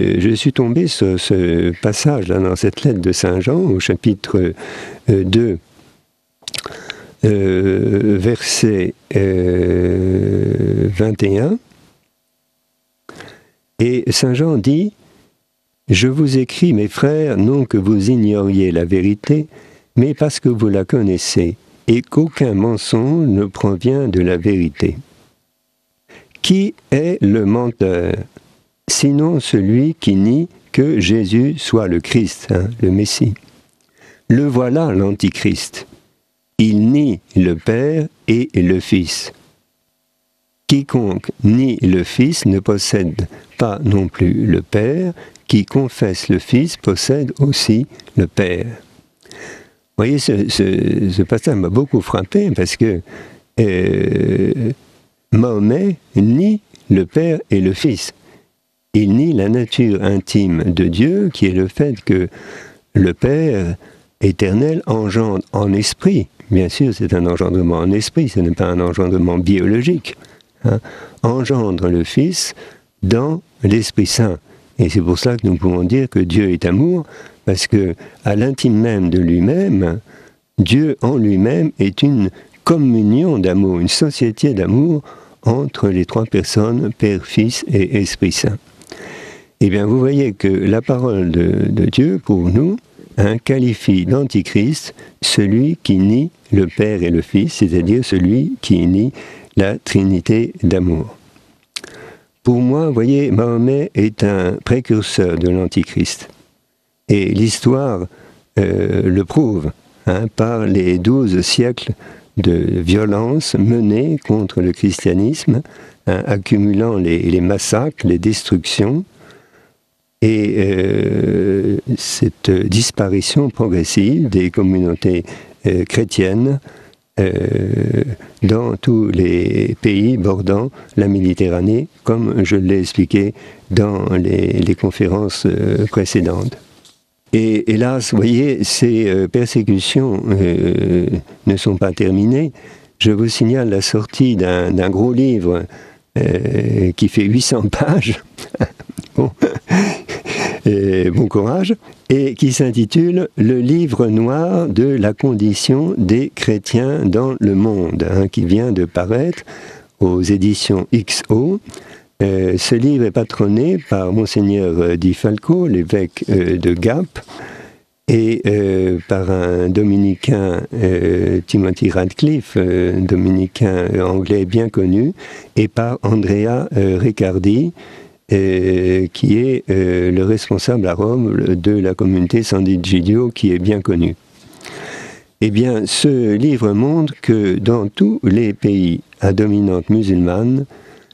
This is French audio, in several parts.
je suis tombé sur ce passage là, dans cette lettre de Saint Jean, au chapitre 2, verset 21. Et Saint Jean dit « Je vous écris, mes frères, non que vous ignoriez la vérité, mais parce que vous la connaissez, et qu'aucun mensonge ne provient de la vérité. Qui est le menteur, sinon celui qui nie que Jésus soit le Christ, le Messie? Le voilà l'Antichrist. Il nie le Père et le Fils. Quiconque nie le Fils ne possède pas non plus le Père. Qui confesse le Fils possède aussi le Père. » Vous voyez, ce passage m'a beaucoup frappé parce que Mahomet nie le Père et le Fils. Il nie la nature intime de Dieu, qui est le fait que le Père éternel engendre en esprit. Bien sûr, c'est un engendrement en esprit, ce n'est pas un engendrement biologique. Engendre le Fils dans l'Esprit Saint. Et c'est pour cela que nous pouvons dire que Dieu est amour, parce que à l'intime même de lui-même, Dieu en lui-même est une communion d'amour, une société d'amour entre les trois personnes, Père, Fils et Esprit Saint. Eh bien, vous voyez que la parole de Dieu, pour nous, qualifie d'antichrist celui qui nie le Père et le Fils, c'est-à-dire celui qui nie la Trinité d'amour. Pour moi, vous voyez, Mahomet est un précurseur de l'Antichrist. Et l'histoire le prouve, par les 12 siècles de violence menée contre le christianisme, accumulant les massacres, les destructions, et cette disparition progressive des communautés chrétiennes dans tous les pays bordant la Méditerranée, comme je l'ai expliqué dans les conférences précédentes. Et hélas, vous voyez, ces persécutions ne sont pas terminées. Je vous signale la sortie d'un gros livre qui fait 800 pages. Bon. Bon courage, et qui s'intitule « Le livre noir de la condition des chrétiens dans le monde », qui vient de paraître aux éditions XO. Ce livre est patronné par Monseigneur Di Falco, l'évêque de Gap, et par un dominicain, Timothy Radcliffe, dominicain anglais bien connu, et par Andrea Riccardi, qui est le responsable à Rome de la communauté San Egidio, qui est bien connu. Eh bien, ce livre montre que dans tous les pays à dominante musulmane,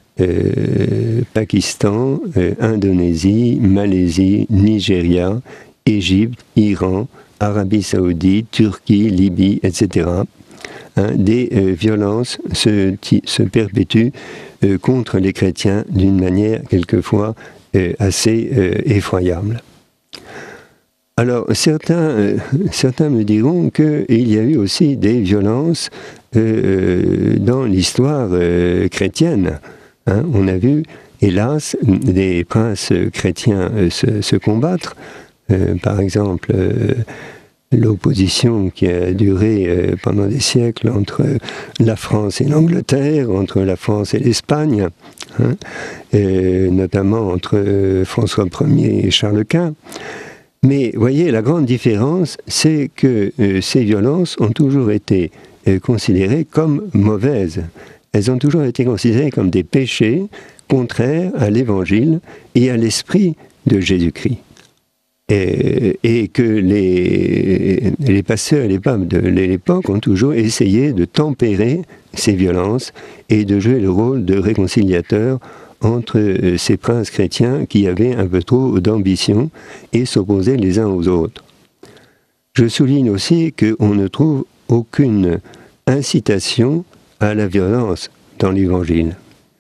Pakistan, Indonésie, Malaisie, Nigeria, Égypte, Iran, Arabie Saoudite, Turquie, Libye, etc., des violences se perpétuent contre les chrétiens d'une manière quelquefois assez effroyable. Alors certains me diront qu'il y a eu aussi des violences dans l'histoire chrétienne. On a vu, hélas, des princes chrétiens se combattre. Par exemple, l'opposition qui a duré pendant des siècles entre la France et l'Angleterre, entre la France et l'Espagne, notamment entre François Ier et Charles Quint. Mais voyez, la grande différence, c'est que ces violences ont toujours été considérées comme mauvaises. Elles ont toujours été considérées comme des péchés contraires à l'Évangile et à l'esprit de Jésus-Christ. Et que les pasteurs et les papes de l'époque ont toujours essayé de tempérer ces violences et de jouer le rôle de réconciliateur entre ces princes chrétiens qui avaient un peu trop d'ambition et s'opposaient les uns aux autres. Je souligne aussi qu'on ne trouve aucune incitation à la violence dans l'Évangile.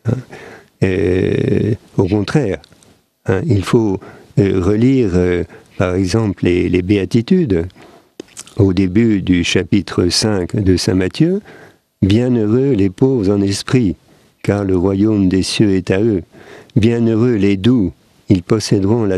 Au contraire, il faut relire par exemple les Béatitudes au début du chapitre 5 de Saint Matthieu. « Bienheureux les pauvres en esprit, car le royaume des cieux est à eux. Bienheureux les doux, ils posséderont la